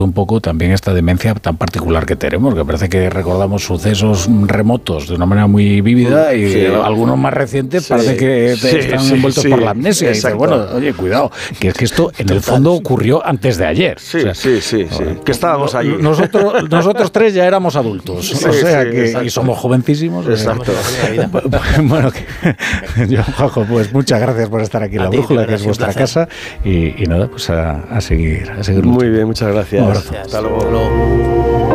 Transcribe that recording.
un poco también esta demencia tan particular que tenemos, que parece que recordamos sucesos remotos de una manera muy vívida y algunos más recientes parece que están envueltos por la amnesia. Y dices, bueno, oye, cuidado, que es que esto en el fondo ocurrió antes de ayer. Sí, que estábamos allí. Nosotros tres ya éramos adultos, y somos jovencísimos. Exacto. Bueno, Juanjo, pues muchas gracias por estar aquí en La Brújula, que es vuestra casa, y nada, pues a seguir. Muy bien, muchas gracias. Un abrazo. Hasta luego.